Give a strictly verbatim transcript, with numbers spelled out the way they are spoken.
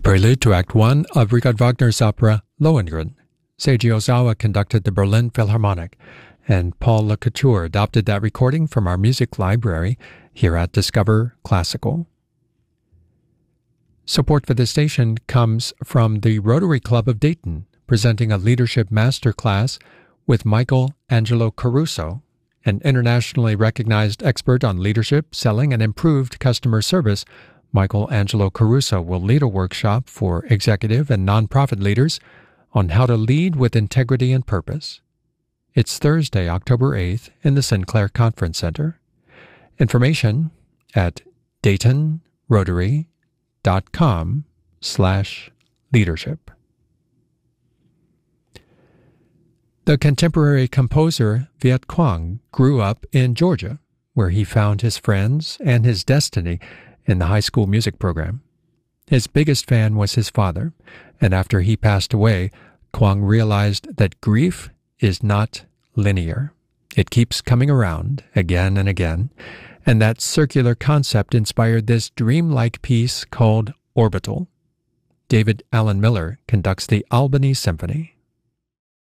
Prelude to Act One of Richard Wagner's opera Lohengrin. Seiji Ozawa conducted the Berlin Philharmonic, and Paul Lacouture adopted that recording from our music library here at Discover Classical. Support for this station comes from the Rotary Club of Dayton, presenting a leadership masterclass with Michael Angelo Caruso, an internationally recognized expert on leadership, selling, and improved customer service. Michael Angelo Caruso will lead a workshop for executive and nonprofit leaders on how to lead with integrity and purpose. It's Thursday, October eighth in the Sinclair Conference Center. Information at daytonrotary.com slash leadership. The contemporary composer Viet Quang grew up in Georgia, where he found his friends and his destiny in the high school music program. His biggest fan was his father, and after he passed away, Quang realized that grief is not linear. It keeps coming around again and again, and that circular concept inspired this dreamlike piece called Orbital. David Allen Miller conducts the Albany Symphony.